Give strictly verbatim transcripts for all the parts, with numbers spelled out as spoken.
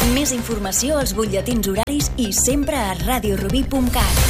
Més informació als butlletins horaris i sempre a radio rubí punt cat.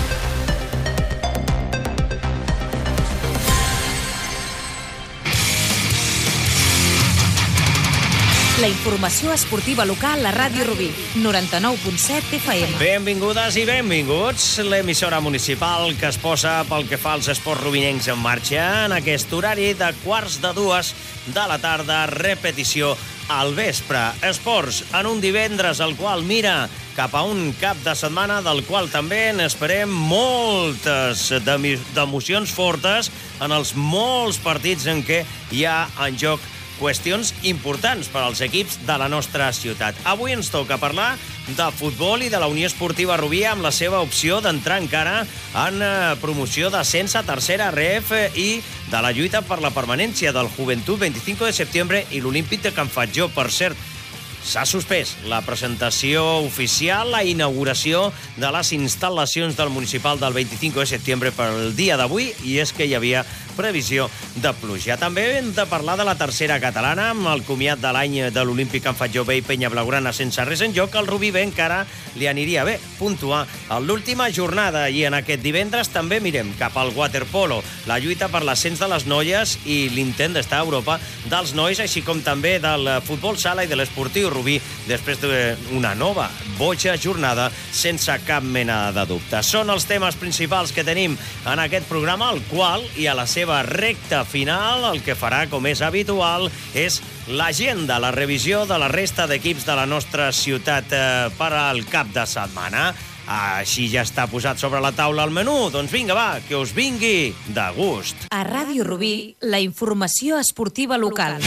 La informació esportiva local a Ràdio Rubí, noranta-nou punt set F M. Benvingudes i benvinguts. L'emissora municipal que es posa pel que fa als esports rubinencs en marxa en aquest horari de quarts de dues de la tarda, repetició al vespre. Esports en un divendres al qual mira cap a un cap de setmana del qual també n'esperem moltes d'emocions fortes en els molts partits en què hi ha en joc qüestions importants per als equips de la nostra ciutat. Avui ens toca parlar de futbol i de la Unió Esportiva Rubí amb la seva opció d'entrar encara en promoció d'ascens a tercera R F i de la lluita per la permanència del Joventut veinticinco de setembre i l'Olímpic de Can Fatjó. Per cert, s'ha suspès la presentació oficial, la inauguració de les instal·lacions del municipal del veinticinco de setembre per el dia d'avui, i és que hi havia previsió de pluja. També hem de parlar de la tercera catalana, amb el comiat de l'any de l'Olímpic Can Fatjó B i Penya Blaugrana sense res en joc. El Rubí B encara li aniria bé puntuar en l'última jornada, i en aquest divendres també mirem cap al waterpolo, la lluita per l'ascens de les noies i l'intent d'estar a Europa dels nois, així com també del futbol sala i de l'esportiu Rubí, després d'una nova boja jornada sense cap mena de dubte. Són els temes principals que tenim en aquest programa, el qual, i a la seva recta final, el que farà, com és habitual, és l'agenda, la revisió de la resta d'equips de la nostra ciutat eh, per al cap de setmana. Així ja està posat sobre la taula el menú. Doncs vinga, va, que us vingui de gust. A Ràdio Rubí, la informació esportiva local.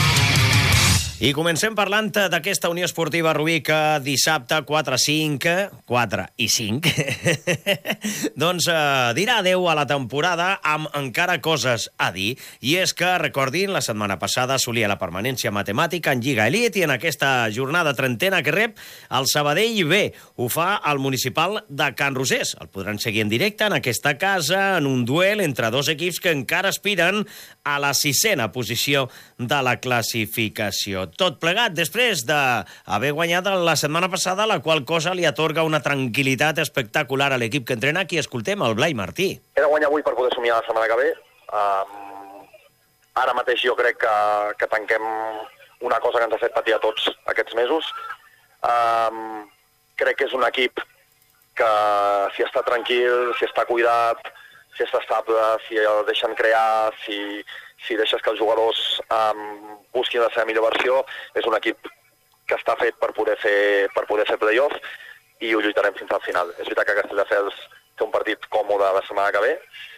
I comencem parlant d'aquesta Unió Esportiva Rubí que dissabte quatre cinc, quatre i cinc, doncs eh, dirà adeu a la temporada amb encara coses a dir. I és que, recordin, la setmana passada assolia la permanència matemàtica en Lliga Elite i en aquesta jornada trentena que rep el Sabadell B. Ho fa al municipal de Can Rosés. El podran seguir en directe en aquesta casa, en un duel entre dos equips que encara aspiren a la sisena posició de la classificació. Tot plegat després d'haver guanyat la setmana passada, la qual cosa li atorga una tranquil·litat espectacular a l'equip que entrena. Aquí escoltem el Blai Martí. He de guanyar avui per poder somiar la setmana que ve. Um, ara mateix jo crec que, que tanquem una cosa que ens ha fet patir a tots aquests mesos. Um, crec que és un equip que, si està tranquil, si està cuidat, si està estable, si el deixen crear, si, si deixes que els jugadors um, busquin la seva millor versió, és un equip que està fet per poder fer, per poder fer play-off, i ho lluitarem fins al final. És veritat que Castelldefels té un partit còmode la setmana que ve,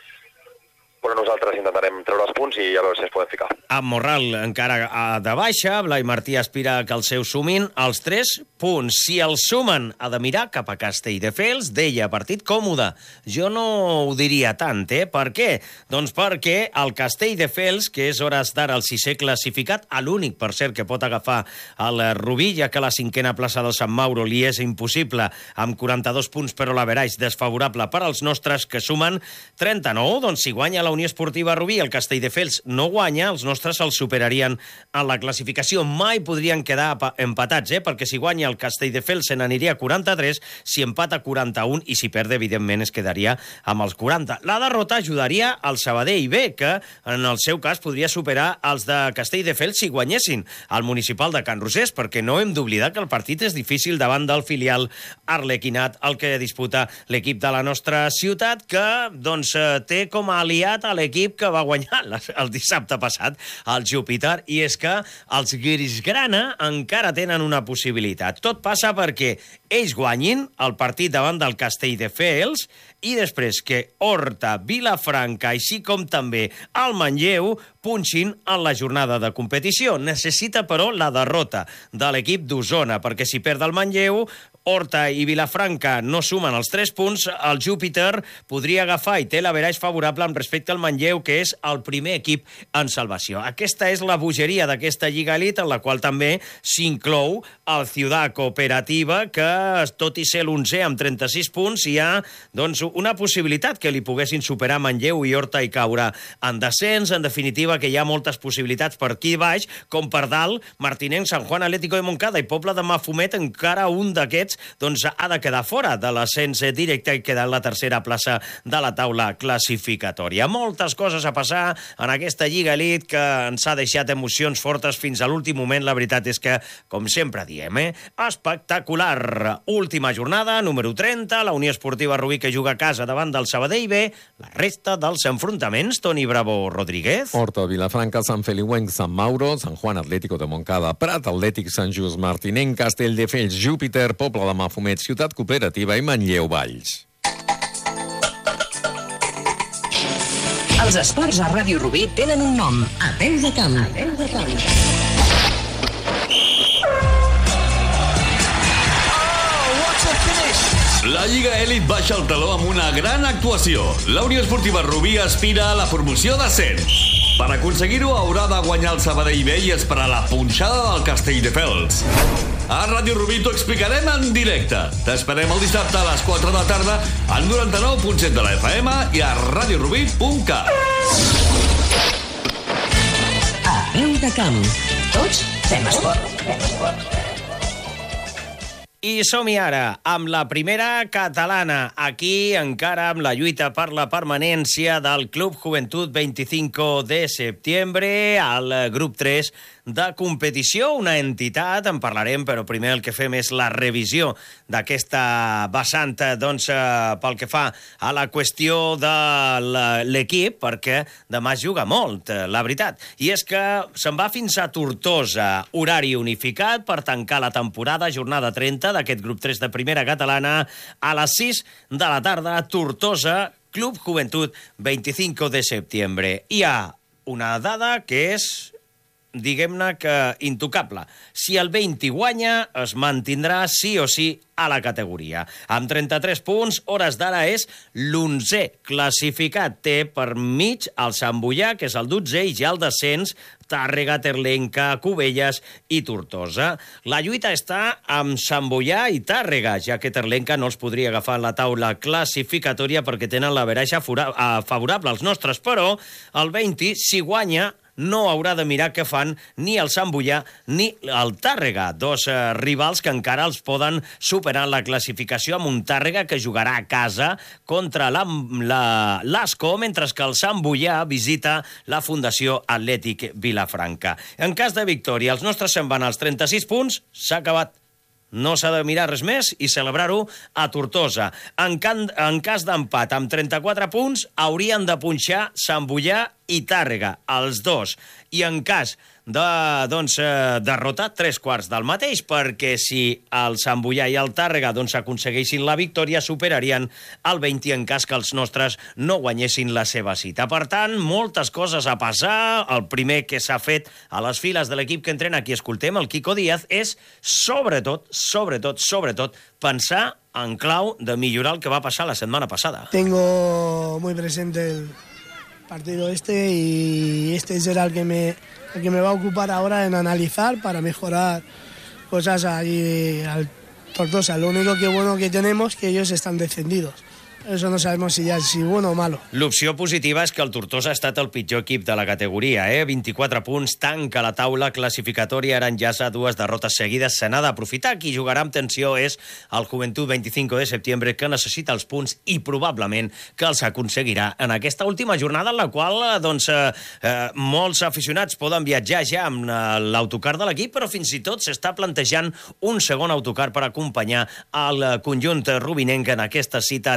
però nosaltres intentarem treure els punts i a veure si ens podem ficar. Amb Morral encara de baixa, Blai Martí aspira que el seu sumin els tres punts. Si el sumen, ha de mirar cap a Castelldefels. Deia, partit còmode. Jo no ho diria tant, eh? Per què? Doncs perquè el Castelldefels, que és hores d'ara el sisè classificat, a l'únic, per cert, que pot agafar el Rubí, ja que la cinquena plaça del Sant Mauro li és impossible, amb quaranta-dos punts, però l'averaix desfavorable per als nostres, que sumen trenta-nou. Doncs si guanya la Unió Esportiva Rubí, el Castelldefels no guanya, els nostres els superarien en la classificació. Mai podrien quedar empatats, eh? Perquè si guanya el Castelldefels se n'aniria a quaranta-tres, si empata quaranta-un, i si perd, evidentment, es quedaria amb els quaranta. La derrota ajudaria al Sabadell B, que en el seu cas podria superar els de Castelldefels si guanyessin al municipal de Can Rosés, perquè no hem d'oblidar que el partit és difícil davant del filial arlequinat, el que disputa l'equip de la nostra ciutat, que doncs té com a aliat a l'equip que va guanyar el dissabte passat, el Júpiter, i és que els Grisgrana encara tenen una possibilitat. Tot passa perquè ells guanyin el partit davant del Castelldefels i després que Horta, Vilafranca, així com també el Manlleu, punxin en la jornada de competició. Necessita, però, la derrota de l'equip d'Osona, perquè si perd el Manlleu, Horta i Vilafranca no sumen els tres punts, el Júpiter podria agafar i té l'averaix favorable amb respecte al Manlleu, que és el primer equip en salvació. Aquesta és la bogeria d'aquesta Lliga Elite, en la qual també s'inclou el Ciutat Cooperativa, que tot i ser l'onzè amb trenta-sis punts, hi ha doncs, una possibilitat que li poguessin superar Manlleu i Horta i caure en descens. En definitiva, que hi ha moltes possibilitats per aquí baix, com per dalt, Martinenc, Sant Juan, Atlético de Montcada i Pobla de Mafumet, encara un d'aquests doncs, ha de quedar fora de l'ascens directe i quedar en la tercera plaça de la taula classificatòria. Moltes coses a passar en aquesta Lliga Elite que ens ha deixat emocions fortes fins a l'últim moment. La veritat és que, com sempre diem, eh? espectacular. Última jornada, número trenta, la Unió Esportiva Rubí que juga a casa davant del Sabadell B. La resta dels enfrontaments, Toni Bravo Rodríguez. Horta, Vilafranca, Sant Feliuenc, Sant Mauro, Sant Juan, Atlético de Montcada, Prat, Atlètic, Sant Just, Martinenc, Castelldefels, Júpiter, Pobla de Mafumet, Ciutat Cooperativa i Manlleu Valls. Els esports a Ràdio Rubí tenen un nom. A peu de camp. A peu de camp. La Lliga Elite baixa el taló amb una gran actuació. La Unió Esportiva Rubí aspira a la promoció d'ascens. Per aconseguir-ho haurà de guanyar el Sabadell B i esperar la punxada del Castelldefels. A Ràdio Rubí t'ho explicarem en directe. T'esperem el dissabte a les quatre de la tarda al noranta-nou punt set de la F M i a radio rubí punt cat. A peu de camp. Tots fem esport. Fem esport. I som-hi ara amb la primera catalana. Aquí encara amb la lluita per la permanència del Club Juventud veinticinco de septiembre al grup tres de competició, una entitat, en parlarem, però primer el que fem és la revisió d'aquesta vessant, doncs, pel que fa a la qüestió de l'equip, perquè demà es juga molt, la veritat. I és que se'n va fins a Tortosa, horari unificat per tancar la temporada, jornada trenta d'aquest grup tres de primera catalana, a les sis de la tarda, Tortosa, Club Juventud veinticinco de septiembre. Hi ha una dada que és, diguem-ne que intocable. Si el vint guanya, es mantindrà sí o sí a la categoria. Amb trenta-tres punts, hores d'ara és l'onzè classificat. Té per mig el Sant Boià, que és el dotzè, i ja el descens Tàrrega, Terlenca, Cubelles i Tortosa. La lluita està amb Sant Boià i Tàrrega, ja que Terlenca no els podria agafar en la taula classificatòria perquè tenen la veraixa favorable als nostres, però el vint, si guanya, no haurà de mirar què fan ni el Sant Boià ni el Tàrrega, dos eh, rivals que encara els poden superar en la classificació, amb un Tàrrega que jugarà a casa contra l'Asco, mentre que el Sant Boià visita la Fundació Atlètic Vilafranca. En cas de victòria, els nostres se'n van als trenta-sis punts, s'ha acabat. No s'ha de mirar res més i celebrar-ho a Tortosa. En, can, en cas d'empat amb trenta-quatre punts, haurien de punxar Sant Boià i Tàrrega, els dos. I en cas de, doncs, eh, derrota, tres quarts del mateix, perquè si el Sant Boià i el Tàrrega doncs, aconsegueixin la victòria, superarien el vint en cas que els nostres no guanyessin la seva cita. Per tant, moltes coses a passar. El primer que s'ha fet a les files de l'equip que entrena, aquí escoltem, el Quico Díaz, és sobretot, sobretot, sobretot, pensar en clau de millorar el que va passar la setmana passada. Tengo muy presente el partido este y este será el que me, el que me va a ocupar ahora en analizar para mejorar cosas allí al Tortosa. Lo único que bueno que tenemos es que ellos están descendidos. Eso no sabemos si ya es si bueno o malo. L'opció positiva és que el Tortosa ha estat el pitjor equip de la categoria, eh? vint-i-quatre punts, tanca la taula classificatòria, ara enllaça dues derrotes seguides, se n'ha d'aprofitar. Qui jugarà amb tensió és el Juventud veinticinco de septiembre, que necessita els punts i probablement que els aconseguirà en aquesta última jornada, en la qual doncs, eh, eh, molts aficionats poden viatjar ja amb eh, l'autocar de l'equip, però fins i tot s'està plantejant un segon autocar per acompanyar el conjunt rubinenc en aquesta cita a Terres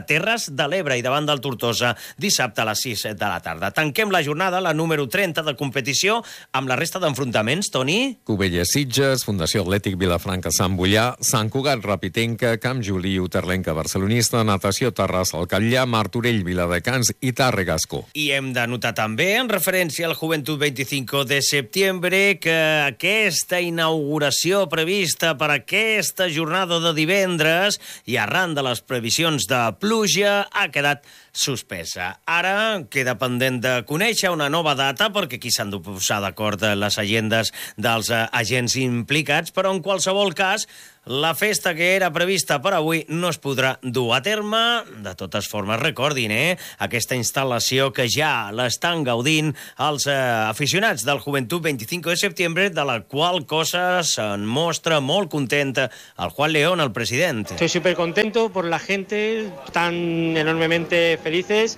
Terres de l'Ebre i davant del Tortosa dissabte a les sis de la tarda. Tanquem la jornada, la número trenta de competició, amb la resta d'enfrontaments, Toni. Cubelles Sitges, Fundació Atlètic Vilafranca Sant Boià, Sant Cugat Rapitenca, Camp Juli Uterlenca Barcelonista, Natació Terrassa al Catllà, Martorell Viladecans i Tàrrega Ascó. I hem de notar també, en referència al Juventud veinticinco de septiembre, que aquesta inauguració prevista per aquesta jornada de divendres i arran de les previsions de pluja ha quedat suspesa. Ara queda pendent de conèixer una nova data perquè aquí s'han de posar d'acord les agendes dels agents implicats, però en qualsevol cas la festa que era prevista per avui no es podrà dur a terme. De totes formes, recordin, eh? Aquesta instal·lació que ja l'estan gaudint els eh, aficionats del Juventud veinticinco de septiembre, de la qual cosa se'n mostra molt content el Juan León, el president. Estoy súper contento por la gente, tan enormemente felices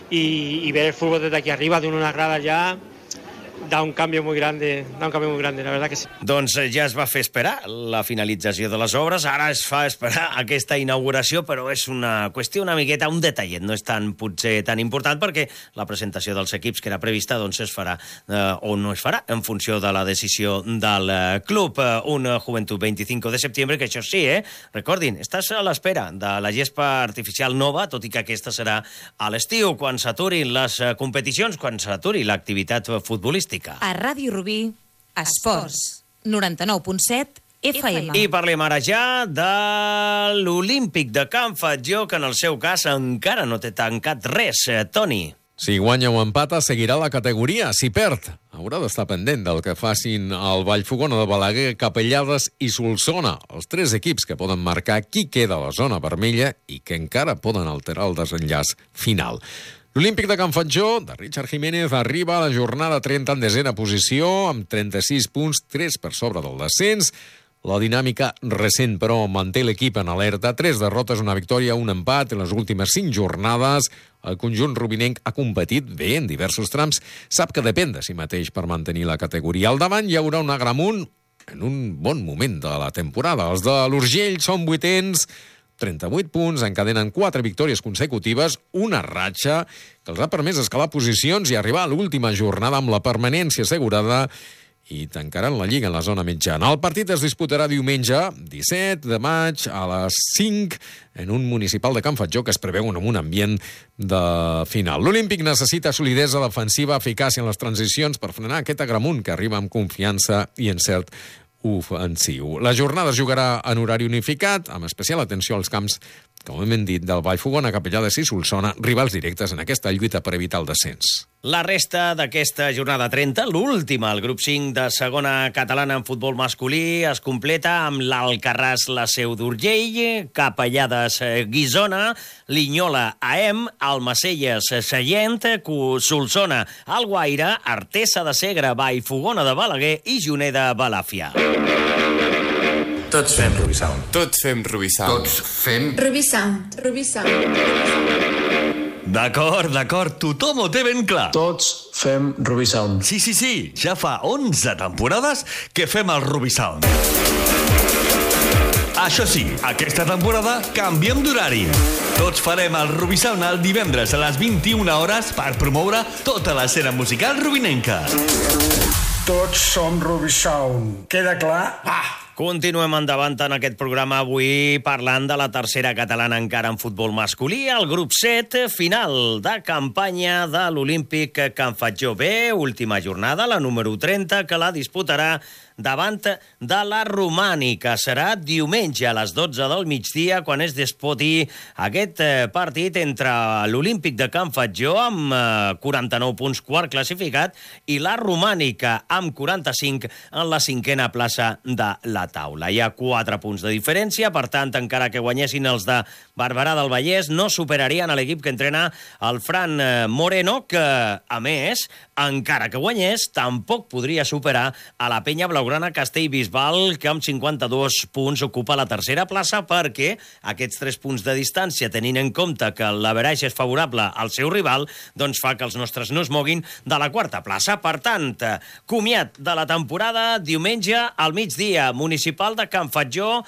y, y ver el fútbol desde aquí arriba, de unas gradas ya, da un cambio muy grande, da un cambio muy grande, la verdad que sí. Doncs ja es va fer esperar la finalització de les obres, ara es fa esperar aquesta inauguració, però és una qüestió una miqueta, un detallet, no és tan, potser tan important, perquè la presentació dels equips que era prevista doncs es farà eh, o no es farà en funció de la decisió del eh, club. Eh, un Juventud veinticinco de septiembre, que això sí, eh? Recordin, estàs a l'espera de la gespa artificial nova, tot i que aquesta serà a l'estiu, quan s'aturin les eh, competicions, quan s'aturi l'activitat futbolística. A Ràdio Rubí, Esports, noranta-nou punt set F M. I parlem ara ja de l'Olímpic de Can Fatjó, que en el seu cas encara no té tancat res. Toni. Si guanya o empata, seguirà la categoria. Si perd, haurà d'estar pendent del que facin el Vallfogona de Balaguer, Capellades i Solsona, els tres equips que poden marcar qui queda a la zona vermella i que encara poden alterar el desenllaç final. L'Olímpic de Can Fatjó, de Richard Jiménez, arriba a la jornada trenta en desena posició, amb trenta-sis punts, tres per sobre del descens. La dinàmica recent, però, manté l'equip en alerta. Tres derrotes, una victòria, un empat en les últimes cinc jornades. El conjunt rubinenc ha competit bé en diversos trams. Sap que depèn de si mateix per mantenir la categoria. Al davant hi haurà un Agramunt en un bon moment de la temporada. Els de l'Urgell són vuitens, trenta-vuit punts, encadenen quatre victòries consecutives, una ratxa que els ha permès escalar posicions i arribar a l'última jornada amb la permanència assegurada i tancaran la Lliga en la zona mitjana. El partit es disputarà diumenge, disset de maig, a les cinc, en un municipal de Can Fatjó que es preveu en un ambient de final. L'Olímpic necessita solidesa defensiva, eficàcia en les transicions per frenar aquest Agramunt que arriba amb confiança i encert ofensiu. La jornada es jugarà en horari unificat, amb especial atenció als camps, com hem dit, del Vallfogona, Capellades i Solsona, rivals directes en aquesta lluita per evitar el descens. La resta d'aquesta jornada trenta, l'última, el grup cinc de segona catalana en futbol masculí, es completa amb l'Alcarràs, la Seu d'Urgell, Capellades, Guissona, Linyola, Aem, Almacelles, Sallent, Solsona, Alguaire, Artesa de Segre, Vallfogona de Balaguer i Juneda, Balàfia. Tots fem Ruby Sound. Tots fem Ruby Sound. Tots fem Ruby Sound. Ruby Sound. D'acord, d'acord, tothom ho té ben clar. Tots fem Ruby Sound. Sí, sí, sí, ja fa onze temporades que fem el Ruby Sound. Això sí, aquesta temporada canviem d'horari. Tots farem el Ruby Sound el divendres a les vint-i-una hores per promoure tota l'escena musical rubinenca. Tots som Ruby Sound. Queda clar? Va! Continuem endavant en aquest programa avui parlant de la tercera catalana encara en futbol masculí, el grup set, final de campanya de l'Olímpic Can Fatjó B, última jornada, la número trenta, que la disputarà davant de la Romànica. Serà diumenge a les dotze del migdia quan es disputi aquest partit entre l'Olímpic de Can Fatjó amb quaranta-nou punts, quart classificat, i la Romànica amb quaranta-cinc en la cinquena plaça de la taula. Hi ha quatre punts de diferència, per tant, encara que guanyessin els de Barberà del Vallès, no superarien a l'equip que entrena el Fran Moreno, que, a més, encara que guanyés, tampoc podria superar a la Penya Blaugrana Castellbisbal, que amb cinquanta-dos punts ocupa la tercera plaça, perquè aquests tres punts de distància, tenint en compte que l'average és favorable al seu rival, doncs fa que els nostres no es moguin de la quarta plaça. Per tant, comiat de la temporada, diumenge al migdia, municipal de Can Fatjó,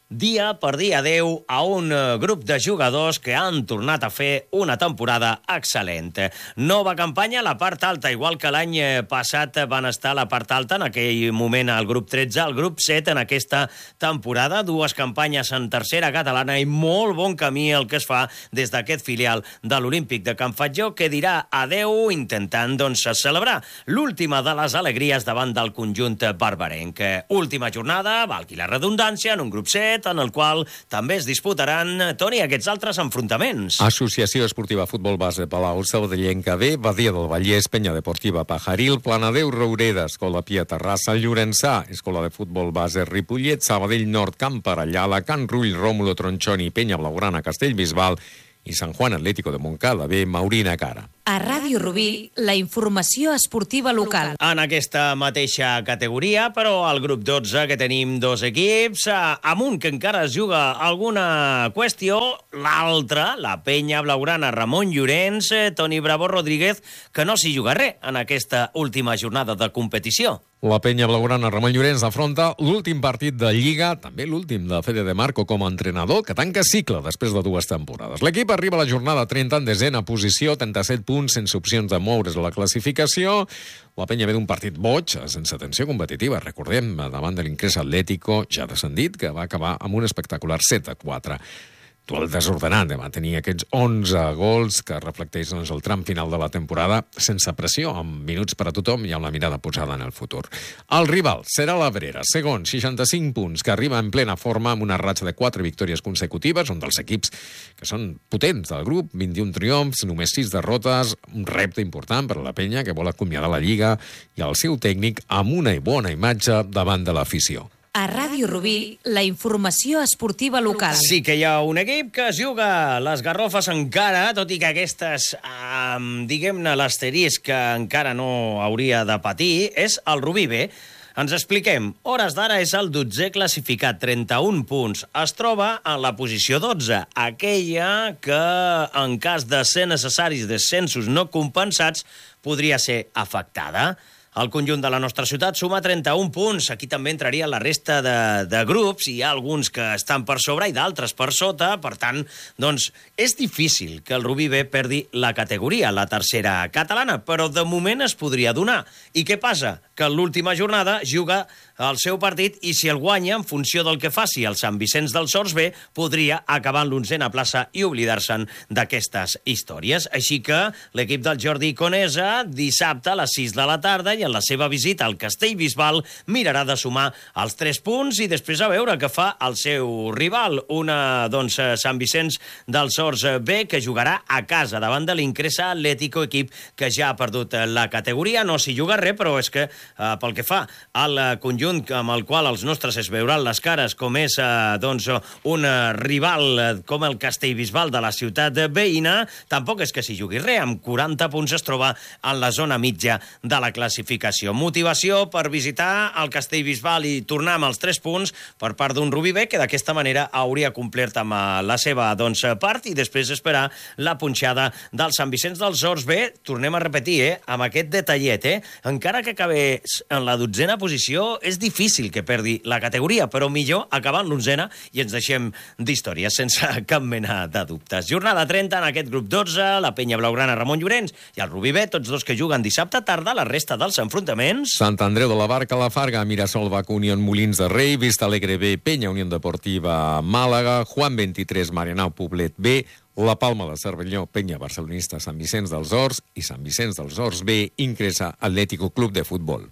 dia per dir adeu a un grup de jugadors que han tornat a fer una temporada excel·lent. Nova campanya a la part alta, igual que l'any passat van estar a la part alta, en aquell moment al grup tretze, al grup set en aquesta temporada, dues campanyes en tercera catalana i molt bon camí el que es fa des d'aquest filial de l'Olímpic de Can Fatjó, que dirà adeu intentant doncs, celebrar l'última de les alegries davant del conjunt barbarenc. Última jornada, valgui la redundància, en un grup set, en el qual també es disputaran, Toni, aquests altres enfrontaments. Associació Esportiva Futbol Base Palau, Sabadellenca B, Badia del Vallès, Penya Deportiva Pajaril, Planadeu Roureda, Escola Pia Terrassa, Llorençà, Escola de Futbol Base Ripollet, Sabadell Nord, Camp Parellala, Can Rull, Rómulo Tronchoni, Penya Blaugrana, Castellbisbal i Sant Juan Atlético de Montcada B, Maurina Cara. A Ràdio Rubí, la informació esportiva local. En aquesta mateixa categoria, però al grup dotze, que tenim dos equips, amb un que encara es juga alguna qüestió, l'altre, la Penya Blaugrana Ramon Llorenç, Toni Bravo Rodríguez, que no s'hi juga res en aquesta última jornada de competició. La Penya Blaugrana Ramon Llorenç afronta l'últim partit de Lliga, també l'últim de Fede de Marco com a entrenador, que tanca cicle després de dues temporades. L'equip arriba a la jornada trenta en desena posició, trenta-set punts, sense opcions de moure's a la classificació. La Penya ve d'un partit boig, sense tensió competitiva, recordem, davant de l'Incresa Atlético, ja descendit, que va acabar amb un espectacular set a quatre. El desordenat va tenir aquests onze gols que reflecteix doncs, el tram final de la temporada sense pressió, amb minuts per a tothom i amb la mirada posada en el futur. El rival serà l'Abrera, segon, seixanta-cinc punts, que arriba en plena forma amb una ratxa de quatre victòries consecutives, un dels equips que són potents del grup, vint-i-un triomfs, només sis derrotes, un repte important per a la Penya, que vol acomiadar la Lliga, i el seu tècnic amb una bona imatge davant de l'afició. A Ràdio Rubí, la informació esportiva local. Sí que hi ha un equip que es juga les garrofes encara, tot i que aquestes, eh, diguem-ne, l'asterisc que encara no hauria de patir, és el Rubí B. Ens expliquem. Hores d'ara és el dotzè classificat, trenta-un punts. Es troba en la posició dotze, aquella que, en cas de ser necessaris descensos no compensats, podria ser afectada. El conjunt de la nostra ciutat suma trenta-un punts. Aquí també entraria la resta de, de grups. Hi ha alguns que estan per sobre i d'altres per sota. Per tant, doncs, és difícil que el Rubí B perdi la categoria, la tercera catalana, però de moment es podria donar. I què passa? Que en l'última jornada juga el seu partit i si el guanya, en funció del que faci el Sant Vicenç dels Horts B, podria acabar en l'onzena plaça i oblidar-se'n d'aquestes històries. Així que l'equip del Jordi Conesa, dissabte a les sis de la tarda, i en la seva visita al Castellbisbal, mirarà de sumar els tres punts i després a veure què fa el seu rival, una, doncs, Sant Vicenç dels Horts B, que jugarà a casa davant de l'Incresa Atlético, equip que ja ha perdut la categoria. No s'hi juga res, però és que eh, pel que fa al conjunt amb el qual els nostres es veuran les cares, com és eh, doncs, un rival com el Castellbisbal de la ciutat veïna, tampoc és que s'hi jugui res. Amb quaranta punts es troba en la zona mitja de la classificació. Motivació per visitar el Castellbisbal i tornar amb els tres punts per part d'un Rubí B, que d'aquesta manera hauria complert amb la seva doncs, part i després esperar la punxada del Sant Vicenç dels Horts B. Tornem a repetir, eh, amb aquest detallet, eh? Encara que acabés en la dotzena posició, és difícil que perdi la categoria, però millor acabar en l'onzena i ens deixem d'històries sense cap mena de dubtes. Jornada trenta en aquest grup dotze, la Penya Blaugrana Ramon Llorenç i el Rubí B, tots dos que juguen dissabte tarda, la resta dels enfrontaments. Sant Andreu de la Barca, la Farga, Mirasol, Bac, Unión Molins de Rei, Vista Alegre B, Penya, Unió Deportiva Màlaga, Juan vint-i-tres, Marianao, Poblet B, La Palma de Cervelló, Penya Barcelonista, Sant Vicenç dels Horts i Sant Vicenç dels Horts B, Incresa Atlético Club de Futbol.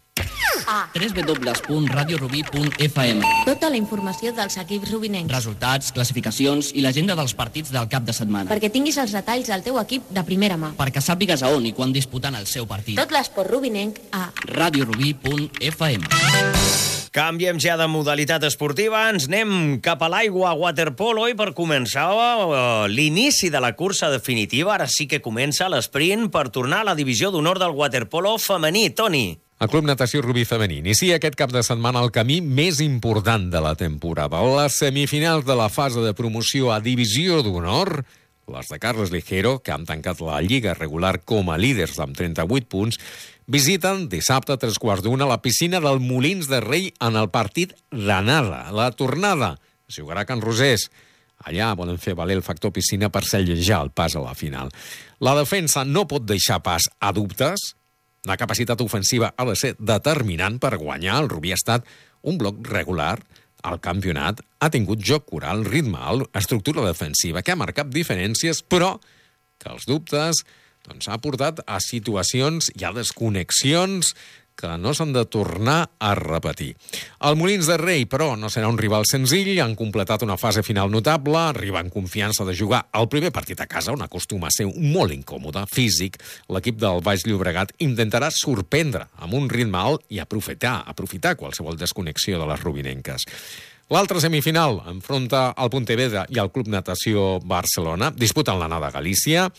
w w w punt radio rubí punt f m. Tota la informació dels equips rubinencs. Resultats, classificacions i l'agenda dels partits del cap de setmana. Perquè tinguis els detalls del teu equip de primera mà. Perquè sàpigues a on i quan disputant el seu partit. Tot l'esport rubinenc a radio rubí punt f m. Canviem ja de modalitat esportiva, ens anem cap a l'aigua a waterpolo i per començar uh, l'inici de la cursa definitiva, ara sí que comença l'esprint per tornar a la divisió d'honor del waterpolo femení. Toni. El Club Natació Rubí Femení inicia aquest cap de setmana el camí més important de la temporada. Les semifinals de la fase de promoció a divisió d'honor, les de Carles Ligero, que han tancat la lliga regular com a líders amb trenta-vuit punts, visiten dissabte a tres quarts d'una la piscina del Molins de Rei en el partit d'anada. La tornada es jugarà a Can Rosés. Allà volen fer valer el factor piscina per sellejar el pas a la final. La defensa no pot deixar pas a dubtes. La capacitat ofensiva ha de ser determinant per guanyar. El Rubí ha estat un bloc regular al campionat, ha tingut joc coral, ritme alt, estructura defensiva, que ha marcat diferències, però que els dubtes doncs, ha portat a situacions i a desconnexions que no s'han de tornar a repetir. El Molins de Rei, però, no serà un rival senzill, han completat una fase final notable, arriba en confiança de jugar el primer partit a casa, on acostuma a ser molt incòmode, físic. L'equip del Baix Llobregat intentarà sorprendre amb un ritme alt i aprofitar, aprofitar qualsevol desconnexió de les rubinenques. L'altra semifinal enfronta el Pontevedra i el Club Natació Barcelona, disputen l'anada a Galícia.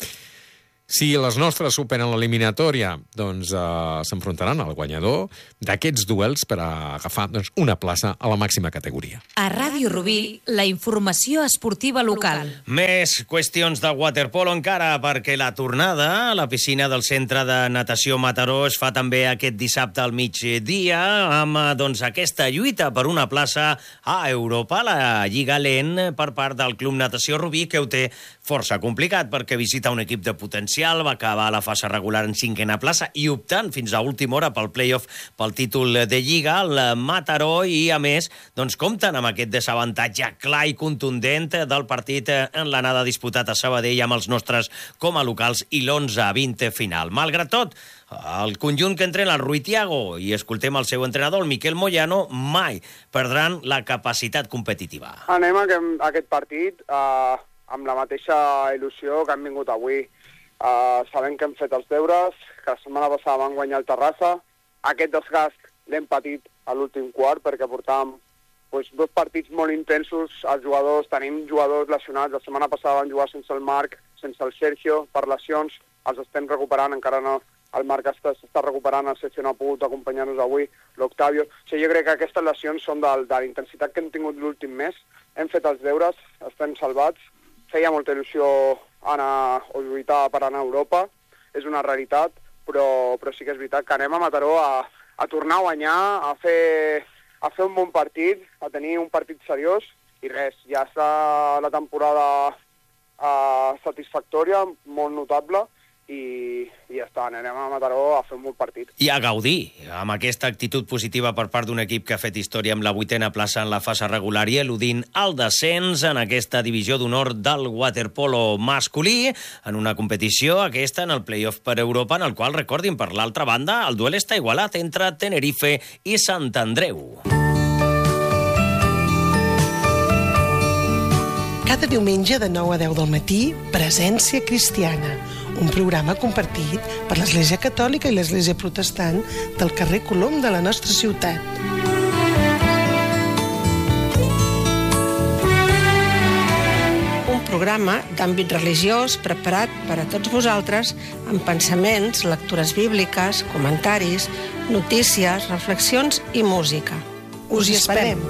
Si les nostres superen l'eliminatòria, doncs eh, s'enfrontaran al guanyador d'aquests duels per a agafar doncs, una plaça a la màxima categoria. A Ràdio Rubí, la informació esportiva local. Més qüestions de waterpolo encara, perquè la tornada a la piscina del Centre de Natació Mataró es fa també aquest dissabte al migdia, amb doncs, aquesta lluita per una plaça a Europa, la Lliga L E N, per part del Club Natació Rubí, que ho té força complicat, perquè visita un equip de potencial, va acabar la fase regular en cinquena plaça i optant fins a última hora pel play-off pel títol de Lliga, el Mataró, i a més doncs, compten amb aquest desavantatge clar i contundent del partit en l'anada disputat a Sabadell amb els nostres com a locals i l'onze a vint final. Malgrat tot, el conjunt que entrena el Rui Tiago, i escoltem el seu entrenador, el Miquel Moyano, mai perdran la capacitat competitiva. Anem a aquest partit eh, amb la mateixa il·lusió que han vingut avui. Uh, sabem que hem fet els deures, que la setmana passada van guanyar el Terrassa. Aquest desgast l'hem patit a l'últim quart perquè portàvem pues, dos partits molt intensos. Els jugadors, tenim jugadors lesionats. La setmana passada van jugar sense el Marc, sense el Sergio, per lesions. Els estem recuperant, encara no. El Marc s'està recuperant, el Sergio no ha pogut acompanyar-nos avui, l'Octavio. O sigui, jo crec que aquestes lesions són de, de la intensitat que hem tingut l'últim mes. Hem fet els deures, estem salvats. Feia molta il·lusió anar o lluitar per anar a Europa, és una realitat, però, però sí que és veritat que anem a Mataró a, a tornar a guanyar, a fer, a fer un bon partit, a tenir un partit seriós, i res, ja està la temporada uh, satisfactòria, molt notable, i, i ja està, anem a Mataró a fer un bon partit. I a gaudir, amb aquesta actitud positiva per part d'un equip que ha fet història amb la vuitena plaça en la fase regular i eludint el descens en aquesta divisió d'honor del waterpolo masculí, en una competició aquesta en el play-off per Europa, en el qual, recordin, per l'altra banda, el duel està igualat entre Tenerife i Sant Andreu. Cada diumenge de nou a deu del matí, Presència Cristiana, un programa compartit per l'Església Catòlica i l'Església Protestant del carrer Colom de la nostra ciutat. Un programa d'àmbit religiós preparat per a tots vosaltres amb pensaments, lectures bíbliques, comentaris, notícies, reflexions i música. Us hi esperem!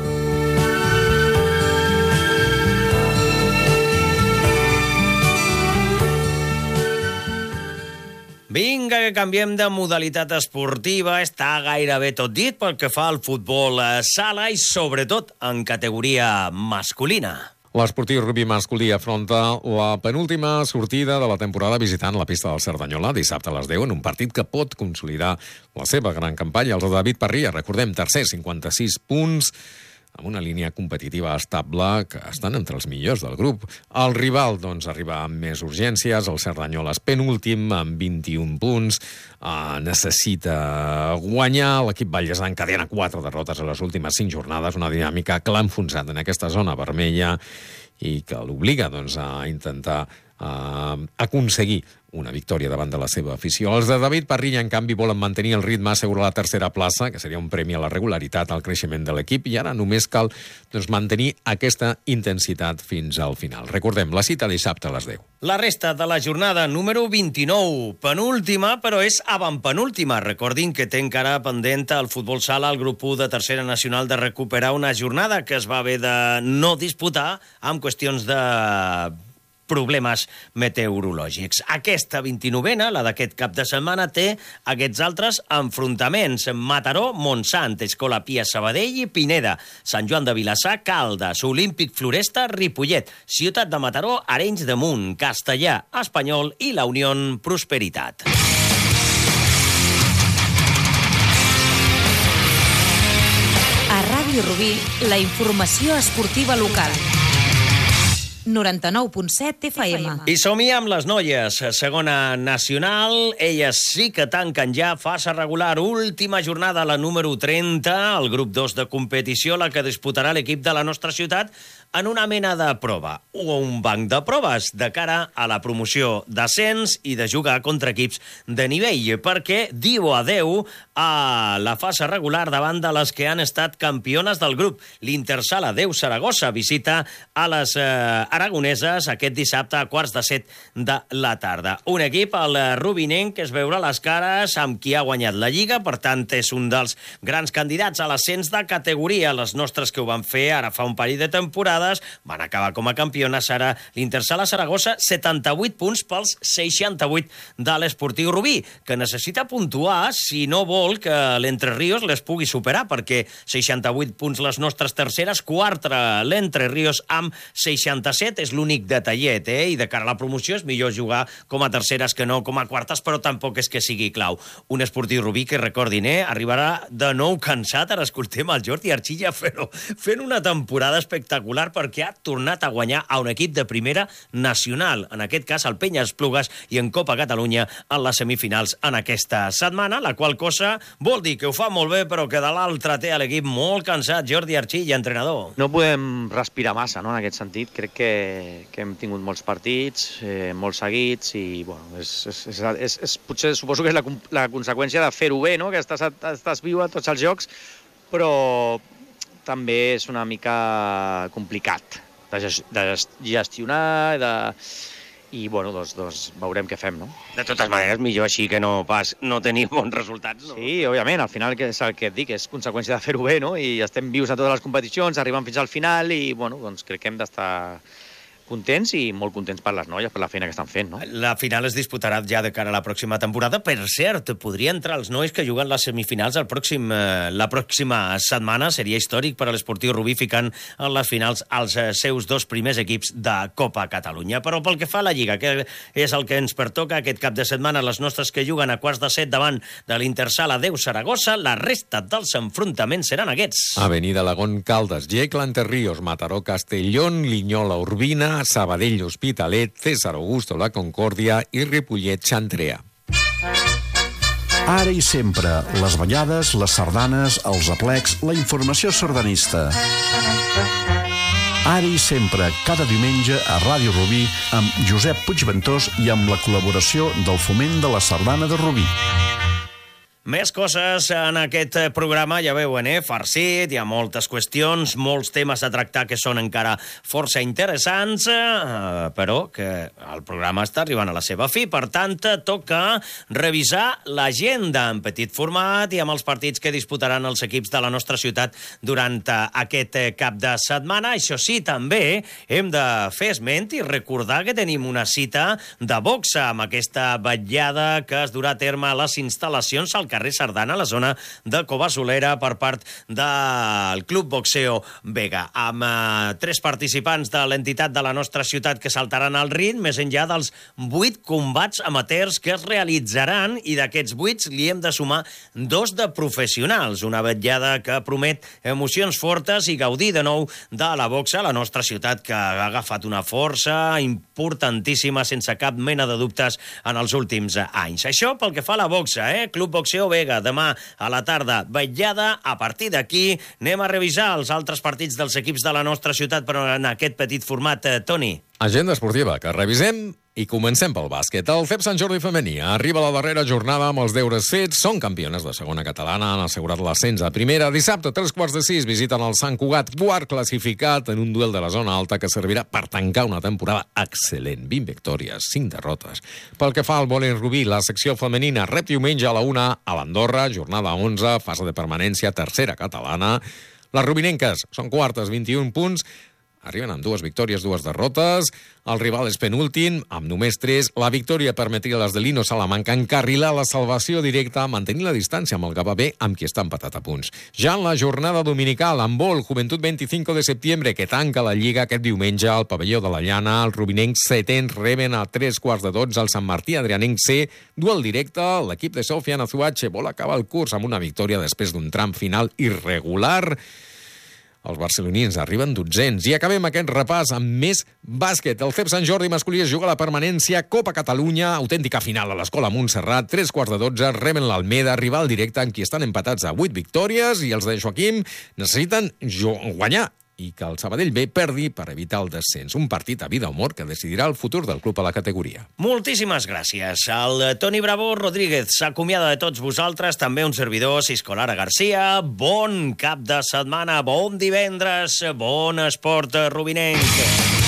Vinga, que canviem de modalitat esportiva. Està gairebé tot dit pel que fa al futbol sala i, sobretot, en categoria masculina. L'esportiu rugby masculí afronta la penúltima sortida de la temporada visitant la pista del Cerdanyola dissabte a les deu en un partit que pot consolidar la seva gran campanya. Els de David Parrilla, recordem, tercer, cinquanta-sis punts, amb una línia competitiva estable que estan entre els millors del grup. El rival, doncs, arriba amb més urgències. El Cerdanyola és penúltim amb vint-i-un punts. Uh, necessita guanyar. L'equip Vallèsà encadena quatre derrotes a les últimes cinc jornades, una dinàmica que l'ha enfonsat en aquesta zona vermella i que l'obliga, doncs, a intentar uh, aconseguir una victòria davant de la seva afició. Els de David Parrilla, en canvi, volen mantenir el ritme, assegurar la tercera plaça, que seria un premi a la regularitat, al creixement de l'equip, i ara només cal doncs, mantenir aquesta intensitat fins al final. Recordem, la cita dissabte a les deu. La resta de la jornada número vint-i-nou, penúltima, però és avantpenúltima. Recordin que té encara pendent el futbol sala, el grup u de tercera nacional, de recuperar una jornada que es va haver de no disputar amb qüestions de problemes meteorològics. Aquesta vint-i-novena, la d'aquest cap de setmana, té aquests altres enfrontaments. Mataró, Montsant, Escola Pia Sabadell i Pineda, Sant Joan de Vilassar, Caldes, Olímpic Floresta, Ripollet, Ciutat de Mataró, Arenys de Munt, Castellà, Espanyol i la Unió Prosperitat. A Ràdio Rubí, la informació esportiva local. noranta-nou punt set F M. I som-hi amb les noies. Segona nacional, elles sí que tanquen ja fase regular. Última jornada, la número trenta, el grup dos de competició, la que disputarà l'equip de la nostra ciutat en una mena de prova, o un banc de proves de cara a la promoció d'ascens i de jugar contra equips de nivell, perquè diu adeu a la fase regular davant de les que han estat campiones del grup. L'Intersala Déu Saragossa visita a les eh, aragoneses aquest dissabte a quarts de set de la tarda. Un equip, el rubinenc, que es veurà les cares amb qui ha guanyat la Lliga, per tant és un dels grans candidats a l'ascens de categoria. Les nostres que ho van fer ara fa un parell de temporades van acabar com a campiones. Ara l'Intersala Saragossa, setanta-vuit punts pels seixanta-vuit de l'Esportiu Rubí, que necessita puntuar si no vol que l'Entre Ríos les pugui superar, perquè seixanta-vuit punts les nostres terceres, quatre l'Entre Ríos amb seixanta-set, és l'únic detallet, eh? I de cara a la promoció és millor jugar com a terceres que no com a quartes, però tampoc és que sigui clau. Un Esportiu Rubí que, recordin, eh? arribarà de nou cansat. Ara escoltem el Jordi Archilla fent, fent una temporada espectacular, perquè ha tornat a guanyar a un equip de primera nacional, en aquest cas el Penya Esplugues, i en Copa Catalunya en les semifinals en aquesta setmana, la qual cosa vol dir que ho fa molt bé, però que de l'altre té l'equip molt cansat. Jordi Archilla, entrenador. No podem respirar massa, no?, en aquest sentit. Crec que, que hem tingut molts partits, eh, molt seguits, i bueno, és, és, és, és, és, potser suposo que és la, la conseqüència de fer-ho bé, no?, que estàs, estàs viu a tots els jocs, però també és una mica complicat de, de gestionar, de... i bueno, doncs, doncs veurem què fem, no? De totes maneres, millor així que no pas no tenir bons resultats, no? Sí, òbviament, al final és el que et dic, és conseqüència de fer-ho bé, no? I estem vius a totes les competicions, arribem fins al final i, bueno, doncs crec que hem d'estar contents i molt contents per les noies, per la feina que estan fent, no? La final es disputarà ja de cara a la pròxima temporada. Per cert, podria entrar els nois que juguen les semifinals el pròxim, eh, la pròxima setmana. Seria històric per a l'Esportiu Rubí ficant en les finals els eh, seus dos primers equips de Copa Catalunya. Però pel que fa a la Lliga, que és el que ens pertoca aquest cap de setmana, les nostres que juguen a quarts de set davant de l'Intersala Déu Saragossa, la resta dels enfrontaments seran aquests. Avenida Lagón Caldes, Yecla Entre Ríos, Mataró Castellón, Linyola Urbina, Sabadell Hospitalet, César Augusto La Concòrdia i Ripollet Xantrea. Ara i sempre, les ballades, les sardanes, els aplecs, la informació sardanista. Ara i sempre, cada diumenge a Ràdio Rubí, amb Josep Puigventós i amb la col·laboració del Foment de la Sardana de Rubí. Més coses en aquest programa, ja veuen, eh? farcit, hi ha moltes qüestions, molts temes a tractar que són encara força interessants, eh, però que el programa està arribant a la seva fi. Per tant, toca revisar l'agenda en petit format i amb els partits que disputaran els equips de la nostra ciutat durant aquest cap de setmana. Això sí, també hem de fer esment i recordar que tenim una cita de boxa amb aquesta vetllada que es durà a terme a les instal·lacions al carrer Sardana, a la zona de Covasolera, per part del Club Boxeo Vega, amb eh, tres participants de l'entitat de la nostra ciutat que saltaran al ring, més enllà dels vuit combats amateurs que es realitzaran, i d'aquests vuit li hem de sumar dos de professionals. Una vetllada que promet emocions fortes i gaudir de nou de la boxa a la nostra ciutat, que ha agafat una força importantíssima, sense cap mena de dubtes, en els últims anys. Això pel que fa a la boxa, eh? Club Boxeo Vega, demà a la tarda, vetllada. A partir d'aquí anem a revisar els altres partits dels equips de la nostra ciutat, però en aquest petit format, eh, Toni. Agenda esportiva, que revisem i comencem pel bàsquet. El F E P Sant Jordi femení arriba a la darrera jornada amb els deures fets. Són campiones de segona catalana, han assegurat l'ascens a primera. Dissabte, tres quarts de sis, visiten el Sant Cugat, quart classificat en un duel de la zona alta que servirà per tancar una temporada excel·lent. vint victòries, cinc derrotes. Pel que fa al vòlei Rubí, la secció femenina rep diumenge a la una a l'Andorra, jornada onze, fase de permanència, tercera catalana. Les rubinenques són quartes, vint-i-un punts. arriben amb dues victòries, dues derrotes. El rival és penúltim, amb només tres. La victòria permetria a les de Lino Salamanca encarrilar la salvació directa, mantenir la distància amb el Gavà B, amb qui està empatat a punts. Ja en la jornada dominical, amb vol, Juventud veinticinco de setembre, que tanca la Lliga aquest diumenge al pavelló de la Llana, el Rubinencs setens reben a tres quarts de dotze el Sant Martí Adrianenc C, duel directe. L'equip de Sofian Azuache vol acabar el curs amb una victòria després d'un tram final irregular. Els barcelonins arriben dotzens. I acabem aquest repàs amb més bàsquet. El C E P Sant Jordi masculí es juga a la permanència. Copa Catalunya, autèntica final a l'Escola Montserrat. Tres quarts de dotze, reben l'Almeda, rival directe en qui estan empatats a vuit victòries, i els de Joaquim necessiten guanyar i que el Sabadell B perdi per evitar el descens. Un partit a vida o mort que decidirà el futur del club a la categoria. Moltíssimes gràcies. El Toni Bravo Rodríguez s'acomiada de tots vosaltres, també un servidor, Cisco Lara Garcia. Bon cap de setmana, bon divendres, bon esport rubinenc.